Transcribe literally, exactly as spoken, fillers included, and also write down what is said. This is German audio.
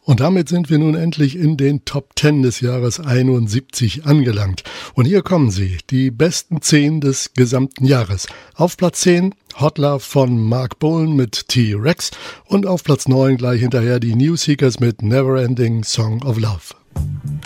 Und damit sind wir nun endlich in den Top zehn des Jahres einundsiebzig angelangt. Und hier kommen sie, die besten zehn des gesamten Jahres. Auf Platz zehn Hot Love von Mark Bolan mit T-Rex und auf Platz neun gleich hinterher die New Seekers mit Neverending Song of Love.